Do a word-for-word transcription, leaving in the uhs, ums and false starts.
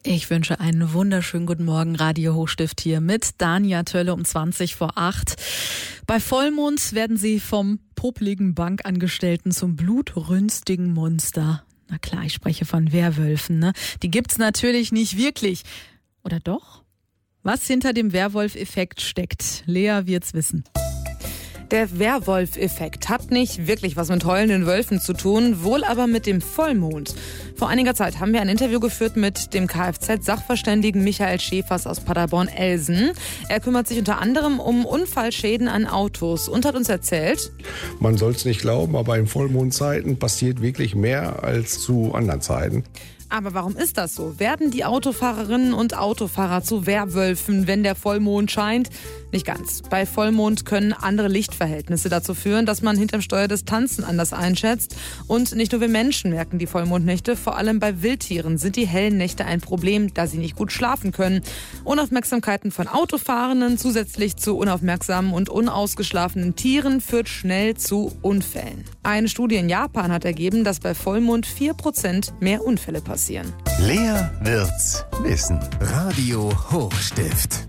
Ich wünsche einen wunderschönen guten Morgen, Radio Hochstift hier mit Dania Tölle um zwanzig vor acht. Bei Vollmond werden sie vom popligen Bankangestellten zum blutrünstigen Monster. Na klar, ich spreche von Werwölfen, ne? Die gibt's natürlich nicht wirklich. Oder doch? Was hinter dem Werwolf-Effekt steckt, Lea wird's wissen. Der Werwolf-Effekt hat nicht wirklich was mit heulenden Wölfen zu tun, wohl aber mit dem Vollmond. Vor einiger Zeit haben wir ein Interview geführt mit dem Kfz-Sachverständigen Michael Schäfers aus Paderborn-Elsen. Er kümmert sich unter anderem um Unfallschäden an Autos und hat uns erzählt: Man soll es nicht glauben, aber in Vollmondzeiten passiert wirklich mehr als zu anderen Zeiten. Aber warum ist das so? Werden die Autofahrerinnen und Autofahrer zu Werwölfen, wenn der Vollmond scheint? Nicht ganz. Bei Vollmond können andere Lichtverhältnisse dazu führen, dass man hinterm Steuer Distanzen anders einschätzt. Und nicht nur wir Menschen merken die Vollmondnächte, vor allem bei Wildtieren sind die hellen Nächte ein Problem, da sie nicht gut schlafen können. Unaufmerksamkeiten von Autofahrenden zusätzlich zu unaufmerksamen und unausgeschlafenen Tieren führt schnell zu Unfällen. Eine Studie in Japan hat ergeben, dass bei Vollmond vier Prozent mehr Unfälle passieren. Lea wird's wissen. Radio Hochstift.